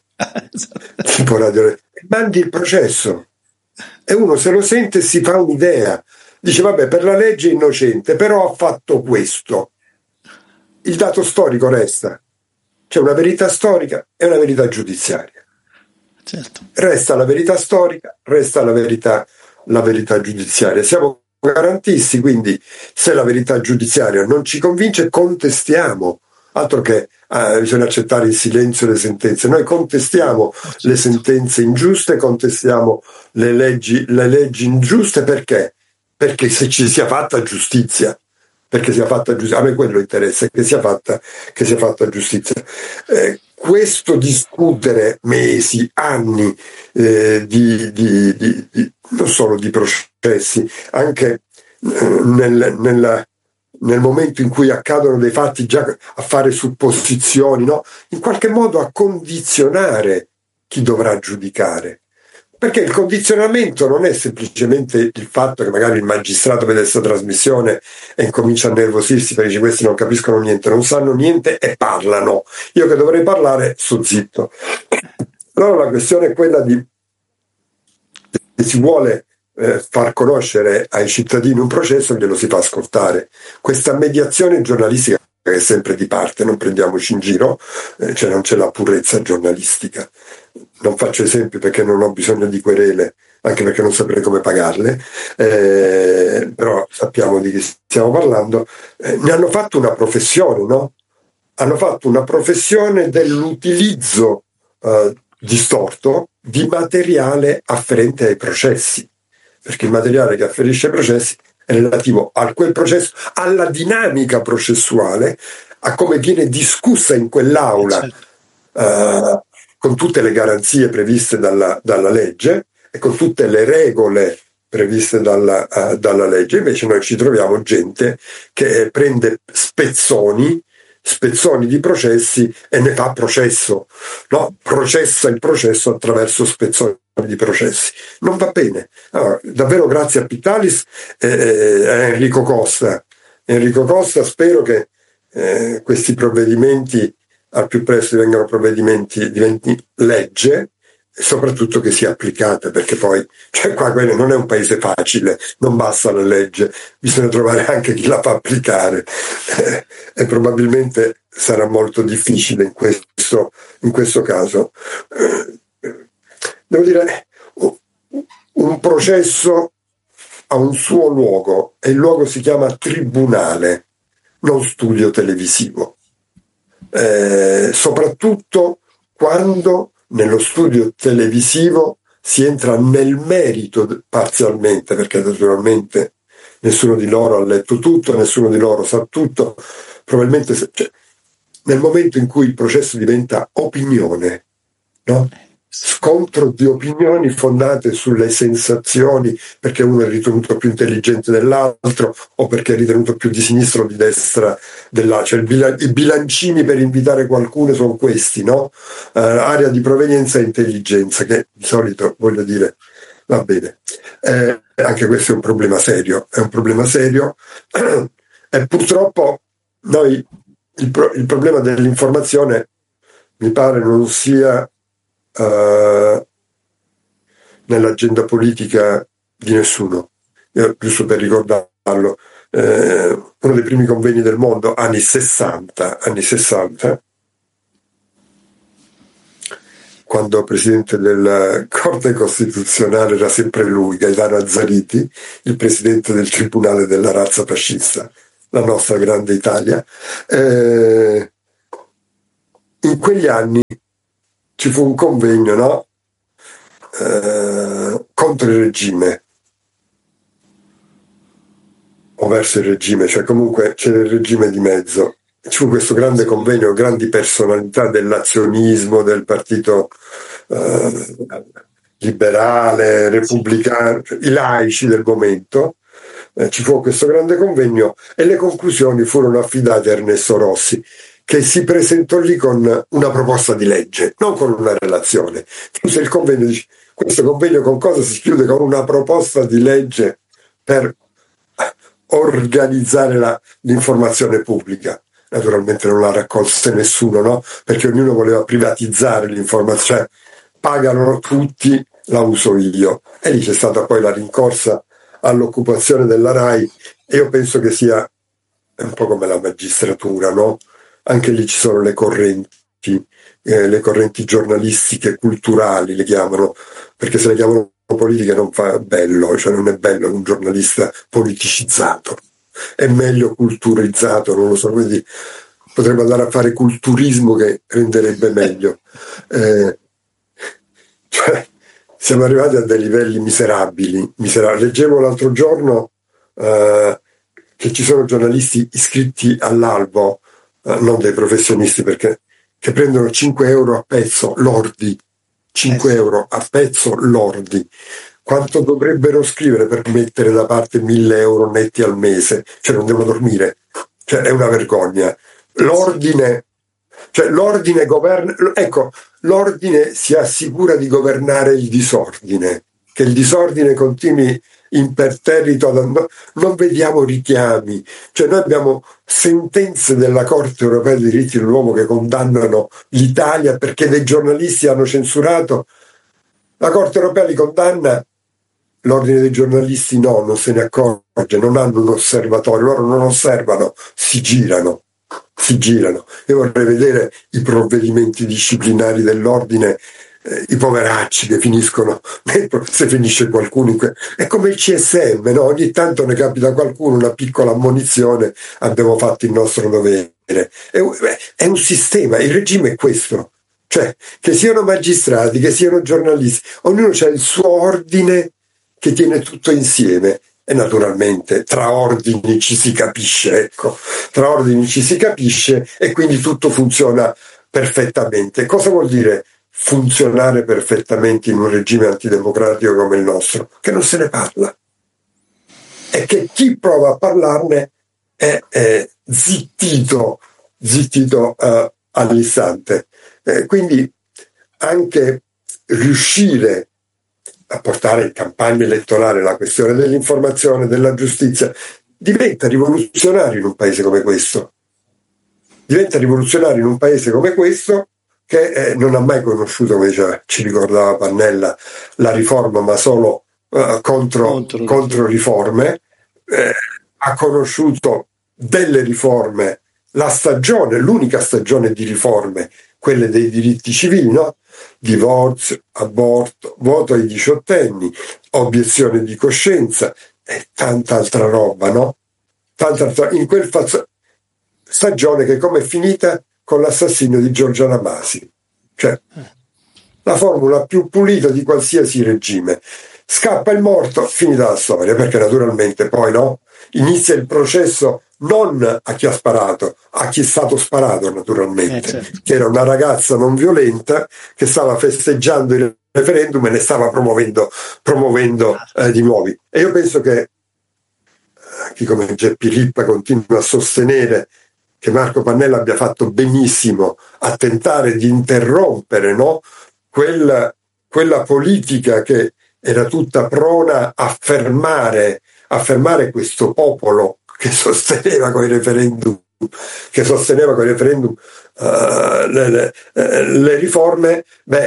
mandi il processo e uno se lo sente si fa un'idea, dice vabbè, per la legge è innocente, però ha fatto questo. Il dato storico resta, c'è una verità storica e una verità giudiziaria. Certo. Resta la verità storica, resta la verità giudiziaria. Siamo garantisti, quindi se la verità giudiziaria non ci convince, contestiamo. Altro che bisogna accettare in silenzio le sentenze. Noi contestiamo le sentenze ingiuste, contestiamo le leggi ingiuste, perché? Perché se ci sia fatta giustizia, a me quello interessa, che sia fatta giustizia. Questo discutere mesi, anni non solo di processi, anche nel momento in cui accadono dei fatti, già a fare supposizioni, no? In qualche modo a condizionare chi dovrà giudicare. Perché il condizionamento non è semplicemente il fatto che magari il magistrato vede questa trasmissione e incomincia a nervosirsi perché questi non capiscono niente, non sanno niente e parlano. Io che dovrei parlare sto zitto. Allora la questione è quella di che si vuole far conoscere ai cittadini un processo, glielo si fa ascoltare. Questa mediazione giornalistica che è sempre di parte, non prendiamoci in giro, cioè non c'è la purezza giornalistica. Non faccio esempi perché non ho bisogno di querele, anche perché non saprei come pagarle, però sappiamo di chi stiamo parlando. Ne hanno fatto una professione, no? Hanno fatto una professione dell'utilizzo distorto di materiale afferente ai processi, perché il materiale che afferisce ai processi è relativo a quel processo, alla dinamica processuale, a come viene discussa in quell'aula, con tutte le garanzie previste dalla legge e con tutte le regole previste dalla legge. Invece noi ci troviamo gente che prende spezzoni di processi e ne fa processo, no? Processa il processo attraverso spezzoni di processi. Non va bene. Allora, davvero grazie a Pittalis e a Enrico Costa. Spero che questi provvedimenti al più presto diventi legge, e soprattutto che sia applicata, perché poi quello non è un paese facile, non basta la legge, bisogna trovare anche chi la fa applicare, e probabilmente sarà molto difficile in questo caso. Devo dire, un processo ha un suo luogo e il luogo si chiama tribunale, non studio televisivo. Soprattutto quando nello studio televisivo si entra nel merito parzialmente, perché naturalmente nessuno di loro ha letto tutto, nessuno di loro sa tutto. Probabilmente nel momento in cui il processo diventa opinione, no? scontro di opinioni fondate sulle sensazioni, perché uno è ritenuto più intelligente dell'altro o perché è ritenuto più di sinistra o di destra dell'altro. Cioè i bilancini per invitare qualcuno sono questi, no? Area di provenienza e intelligenza, che di solito, voglio dire, va bene. Anche questo è un problema serio, e purtroppo noi il problema dell'informazione mi pare non sia nell'agenda politica di nessuno. Io, giusto per ricordarlo, uno dei primi convegni del mondo, anni 60, quando presidente della Corte Costituzionale era sempre lui, Gaetano Azzariti, il presidente del Tribunale della razza fascista, la nostra grande Italia. In quegli anni ci fu un convegno, no? Contro il regime o verso il regime, cioè comunque c'era il regime di mezzo. Ci fu questo grande convegno, grandi personalità dell'azionismo, del partito liberale, repubblicano, i laici del momento. Ci fu questo grande convegno e le conclusioni furono affidate a Ernesto Rossi, che si presentò lì con una proposta di legge, non con una relazione. Chiuse il convegno, dice: questo convegno con cosa si chiude? Con una proposta di legge per organizzare l'informazione pubblica. Naturalmente non la raccolse nessuno, no? Perché ognuno voleva privatizzare l'informazione, cioè pagano tutti, la uso io. E lì c'è stata poi la rincorsa all'occupazione della RAI, e io penso che sia un po' come la magistratura, no? Anche lì ci sono le correnti giornalistiche, culturali, le chiamano, perché se le chiamano politiche non fa bello, cioè non è bello un giornalista politicizzato, è meglio culturizzato, non lo so, quindi potremmo andare a fare culturismo che renderebbe meglio. Cioè, siamo arrivati a dei livelli miserabili. Leggevo l'altro giorno che ci sono giornalisti iscritti all'albo, non dei professionisti, perché che prendono 5 euro a pezzo lordi, 5 euro a pezzo lordi. Quanto dovrebbero scrivere per mettere da parte 1.000 euro netti al mese? Cioè non devono dormire, cioè è una vergogna. L'ordine governa, ecco, l'ordine si assicura di governare il disordine, che il disordine continui imperterrito, non vediamo richiami, cioè noi abbiamo sentenze della Corte Europea dei diritti dell'uomo che condannano l'Italia perché dei giornalisti hanno censurato. La Corte Europea li condanna, l'ordine dei giornalisti no, non se ne accorge, non hanno un osservatorio, loro non osservano, si girano. Io vorrei vedere i provvedimenti disciplinari dell'ordine, i poveracci che finiscono, se finisce qualcuno è come il CSM, no? Ogni tanto ne capita a qualcuno una piccola ammonizione, abbiamo fatto il nostro dovere. È un sistema, il regime è questo, cioè che siano magistrati, che siano giornalisti, ognuno ha il suo ordine che tiene tutto insieme. E naturalmente tra ordini ci si capisce, e quindi tutto funziona perfettamente. Cosa vuol dire funzionare perfettamente in un regime antidemocratico come il nostro? Che non se ne parla, e che chi prova a parlarne è zittito all'istante. Quindi anche riuscire a portare in campagna elettorale la questione dell'informazione, della giustizia, diventa rivoluzionario in un paese come questo. Che non ha mai conosciuto, come ci ricordava Pannella, la riforma, ma solo contro riforme. Ha conosciuto delle riforme, l'unica stagione di riforme, quelle dei diritti civili, no? Divorzio, aborto, voto ai 18enni, obiezione di coscienza e tanta altra roba, no? In quel stagione che come è finita con l'assassinio di Giorgia Ramasi, cioè la formula più pulita di qualsiasi regime. Scappa il morto, finita la storia, perché naturalmente poi no, inizia il processo non a chi ha sparato, a chi è stato sparato naturalmente, certo. che era una ragazza non violenta che stava festeggiando il referendum e ne stava promuovendo di nuovi. E io penso che chi come Geppi Lippa continua a sostenere che Marco Pannella abbia fatto benissimo a tentare di interrompere, no? quella politica che era tutta prona a fermare questo popolo che sosteneva con i referendum le riforme.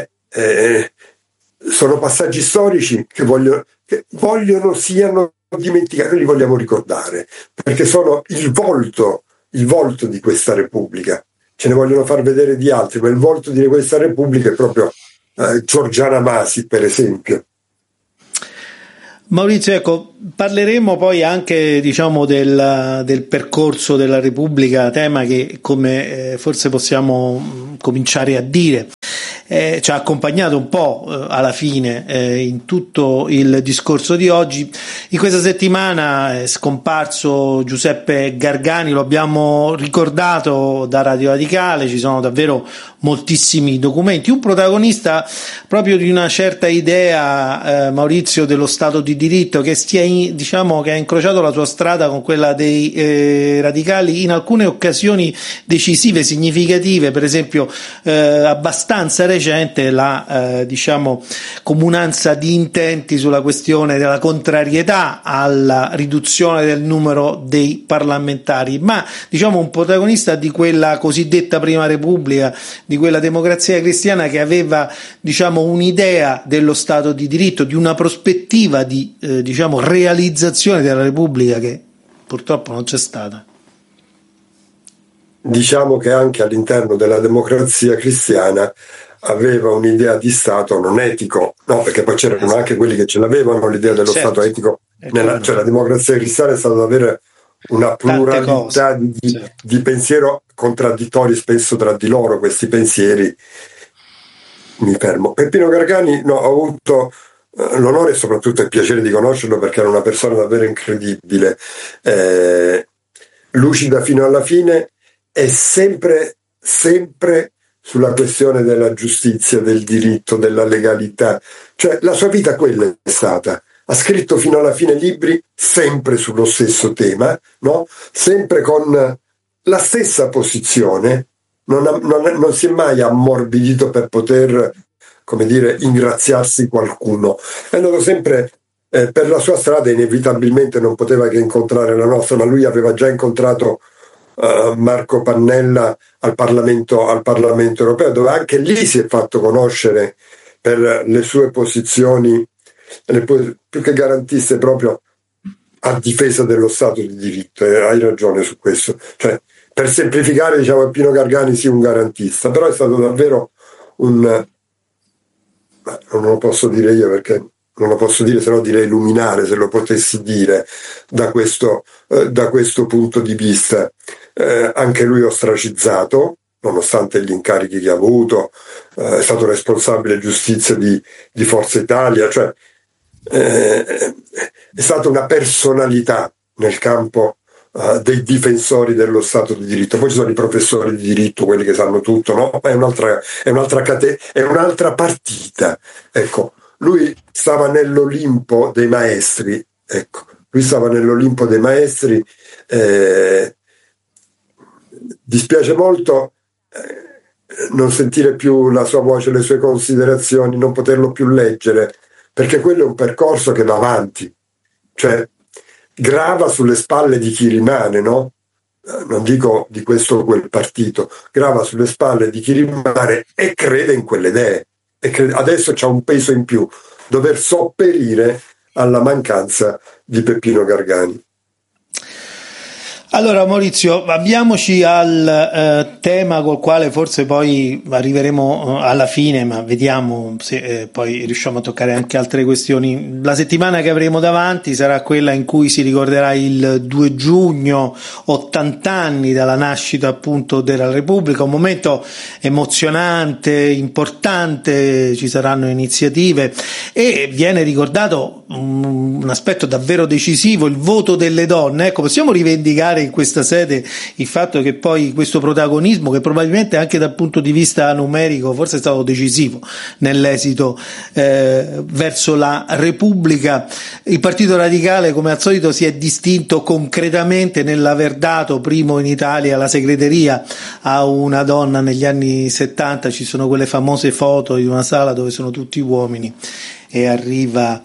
Sono passaggi storici che vogliono siano dimenticati, noi li vogliamo ricordare, perché sono il volto di questa Repubblica. Ce ne vogliono far vedere di altri, ma il volto di questa Repubblica è proprio Giorgiana Masi, per esempio. Maurizio, ecco, parleremo poi anche, diciamo, del percorso della Repubblica, tema che, come forse possiamo cominciare a dire, ci ha accompagnato un po' alla fine in tutto il discorso di oggi. In questa settimana è scomparso Giuseppe Gargani, lo abbiamo ricordato da Radio Radicale, ci sono davvero moltissimi documenti, un protagonista proprio di una certa idea, Maurizio, dello Stato di diritto, che che ha incrociato la sua strada con quella dei radicali in alcune occasioni decisive, significative, per esempio abbastanza recente la comunanza di intenti sulla questione della contrarietà alla riduzione del numero dei parlamentari, ma un protagonista di quella cosiddetta Prima Repubblica, di quella democrazia cristiana che aveva un'idea dello Stato di diritto, di una prospettiva di realizzazione della Repubblica che purtroppo non c'è stata. Diciamo che anche all'interno della democrazia cristiana aveva un'idea di Stato non etico, no, perché poi c'erano anche quelli che ce l'avevano l'idea dello Stato etico, cioè la democrazia cristiana è stata ad avere una pluralità di pensiero contraddittori spesso tra di loro. Questi pensieri, mi fermo. Peppino Gargani, ho avuto l'onore e soprattutto il piacere di conoscerlo, perché era una persona davvero incredibile, lucida fino alla fine e sempre sulla questione della giustizia, del diritto, della legalità. Cioè la sua vita quella è stata. Ha scritto fino alla fine libri sempre sullo stesso tema, no? Sempre con la stessa posizione, non si è mai ammorbidito per poter, ingraziarsi qualcuno. È andato sempre per la sua strada, inevitabilmente non poteva che incontrare la nostra, ma lui aveva già incontrato Marco Pannella al Parlamento europeo, dove anche lì si è fatto conoscere per le sue posizioni più che garantiste, proprio a difesa dello Stato di diritto. Hai ragione su questo, cioè, per semplificare, Pino Gargani sì, un garantista, però è stato davvero non lo posso dire io, perché non lo posso dire, se no direi luminare, se lo potessi dire da questo punto di vista. Anche lui ostracizzato, nonostante gli incarichi che ha avuto, è stato responsabile giustizia di Forza Italia, cioè è stata una personalità nel campo dei difensori dello Stato di diritto. Poi ci sono i professori di diritto, quelli che sanno tutto, no? È un'altra partita. Ecco, lui stava nell'Olimpo dei maestri, dispiace molto non sentire più la sua voce, le sue considerazioni, non poterlo più leggere, perché quello è un percorso che va avanti, cioè grava sulle spalle di chi rimane, no? Non dico di questo o quel partito, grava sulle spalle di chi rimane e crede in quelle idee, e adesso c'ha un peso in più, dover sopperire alla mancanza di Peppino Gargani. Allora Maurizio, avviamoci al tema col quale forse poi arriveremo alla fine, ma vediamo se poi riusciamo a toccare anche altre questioni. La settimana che avremo davanti sarà quella in cui si ricorderà il 2 giugno, 80 anni dalla nascita appunto della Repubblica, un momento emozionante, importante, ci saranno iniziative e viene ricordato un aspetto davvero decisivo, il voto delle donne. Ecco, possiamo rivendicare in questa sede il fatto che poi questo protagonismo, che probabilmente anche dal punto di vista numerico forse è stato decisivo nell'esito verso la Repubblica, il Partito Radicale come al solito si è distinto concretamente nell'aver dato primo in Italia la segreteria a una donna negli anni 70. Ci sono quelle famose foto di una sala dove sono tutti uomini e arrivano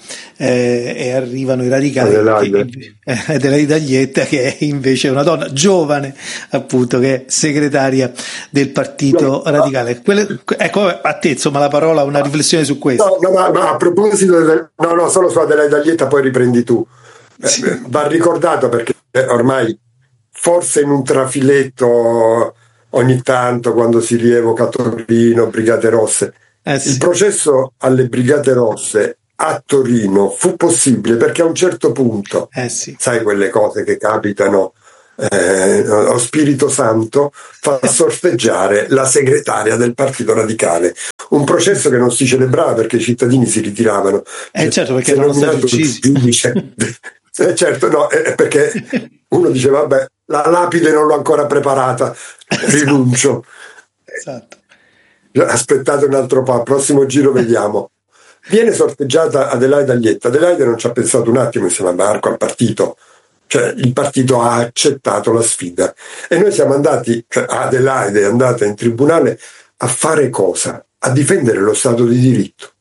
i radicali, Adelaide Taglietta, che è invece una donna giovane appunto, che è segretaria del Partito Radicale. Ecco, a te insomma la parola, una riflessione su questo. Ma a proposito solo su Adelaide Taglietta, poi riprendi tu. Sì. Va ricordato perché ormai forse in un trafiletto ogni tanto, quando si rievoca Torino, Brigate Rosse, sì. Il processo alle Brigate Rosse a Torino fu possibile perché a un certo punto, sì. Sai quelle cose che capitano, lo Spirito Santo fa sorteggiare la segretaria del Partito Radicale, un processo che non si celebrava perché i cittadini si ritiravano, certo, perché non stati uccisi. Certo, no, perché uno dice vabbè, la lapide non l'ho ancora preparata, rinuncio. Esatto. Aspettate un altro po', al prossimo giro vediamo. Viene sorteggiata Adelaide Taglietta. Adelaide non ci ha pensato un attimo insieme a Marco al partito, cioè il partito ha accettato la sfida e noi siamo andati, cioè Adelaide è andata in tribunale a fare cosa? A difendere lo Stato di diritto,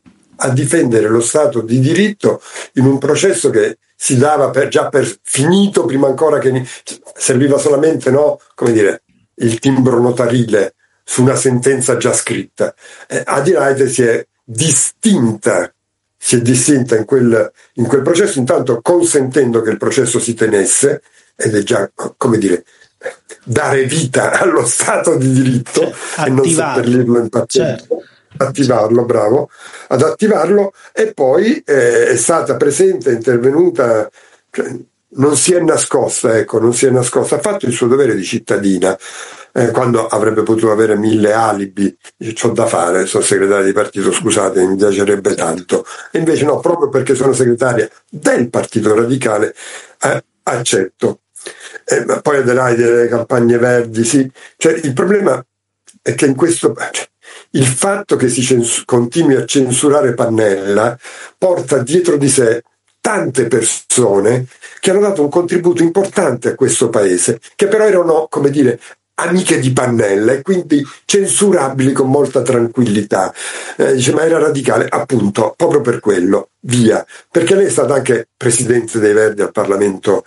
in un processo che si dava già per finito prima ancora che serviva solamente, no, come dire, il timbro notarile su una sentenza già scritta. Adelaide si è distinta in quel processo, intanto consentendo che il processo si tenesse, ed è già, come dire, dare vita allo Stato di diritto e non seppellirlo in pazienza. Certo. Attivarlo, bravo, ad attivarlo, e poi è stata presente, è intervenuta, cioè, non si è nascosta, ha fatto il suo dovere di cittadina, quando avrebbe potuto avere 1000 alibi, c'ho da fare, sono segretaria di partito, scusate, mi piacerebbe tanto, e invece no, proprio perché sono segretaria del Partito Radicale, accetto. Ma poi Adelaide, le campagne verdi, sì, cioè il problema è che in questo... il fatto che si continui a censurare Pannella porta dietro di sé tante persone che hanno dato un contributo importante a questo paese, che però erano, come dire, amiche di Pannella e quindi censurabili con molta tranquillità. Dice, ma era radicale, appunto, proprio per quello, via, perché lei è stata anche presidente dei Verdi al Parlamento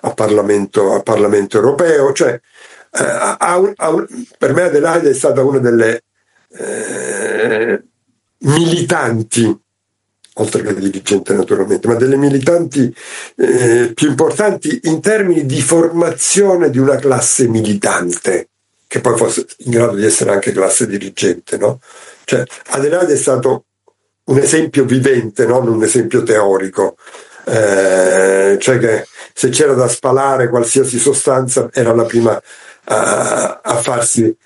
europeo, cioè per me Adelaide è stata una delle militanti, oltre che dirigente naturalmente, ma delle militanti più importanti in termini di formazione di una classe militante che poi fosse in grado di essere anche classe dirigente, no? Cioè Adelaide è stato un esempio vivente, non un esempio teorico, cioè che se c'era da spalare qualsiasi sostanza era la prima a farsi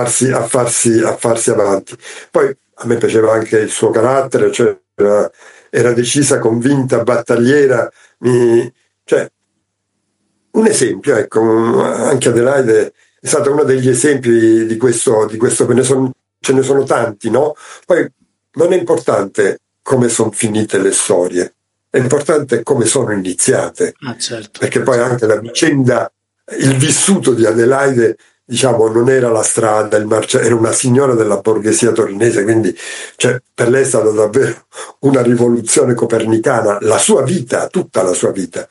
avanti. Poi a me piaceva anche il suo carattere, cioè era decisa, convinta, battagliera, cioè un esempio, ecco, anche Adelaide è stata uno degli esempi di questo ce ne sono tanti, no? Poi non è importante come sono finite le storie, è importante come sono iniziate, certo. Perché poi anche la vicenda, il vissuto di Adelaide, diciamo, non era la strada, era una signora della borghesia torinese, quindi cioè, per lei è stata davvero una rivoluzione copernicana, la sua vita, tutta la sua vita.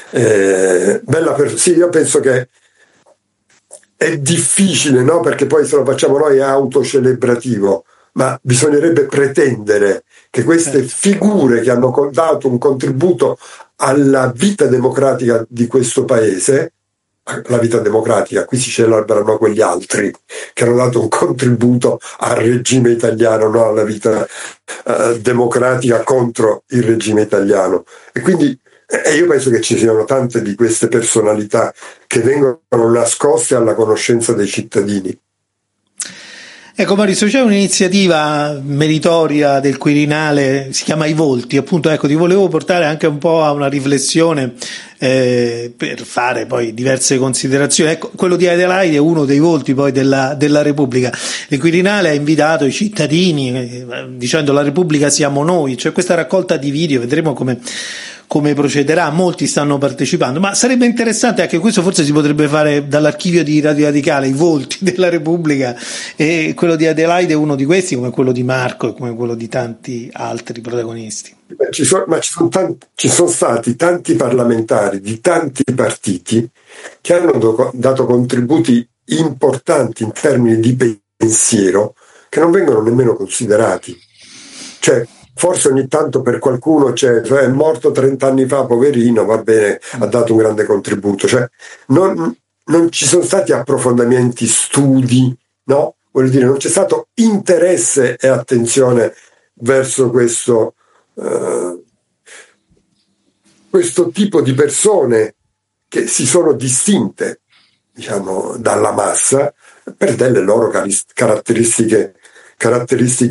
Sì, io penso che è difficile, no? Perché poi se lo facciamo noi è autocelebrativo, ma bisognerebbe pretendere che queste figure che hanno dato un contributo alla vita democratica di questo paese alla vita democratica, qui si celebrano quegli altri che hanno dato un contributo al regime italiano, no? Alla vita democratica contro il regime italiano. E quindi io penso che ci siano tante di queste personalità che vengono nascoste alla conoscenza dei cittadini. Ecco Maurizio, c'è un'iniziativa meritoria del Quirinale, si chiama I Volti, appunto, ecco, ti volevo portare anche un po' a una riflessione per fare poi diverse considerazioni. Ecco, quello di Adelaide è uno dei volti poi della Repubblica. Il Quirinale ha invitato i cittadini dicendo la Repubblica siamo noi, c'è questa raccolta di video, vedremo come procederà, molti stanno partecipando, ma sarebbe interessante anche questo, forse si potrebbe fare dall'archivio di Radio Radicale, i volti della Repubblica, e quello di Adelaide è uno di questi, come quello di Marco e come quello di tanti altri protagonisti. Ci sono stati tanti parlamentari di tanti partiti che hanno dato contributi importanti in termini di pensiero che non vengono nemmeno considerati. Cioè, forse ogni tanto per qualcuno è morto 30 anni fa, poverino, va bene, ha dato un grande contributo. Cioè, non ci sono stati approfondimenti, studi, no? Voglio dire, non c'è stato interesse e attenzione verso questo tipo di persone che si sono distinte, diciamo, dalla massa per delle loro caratteristiche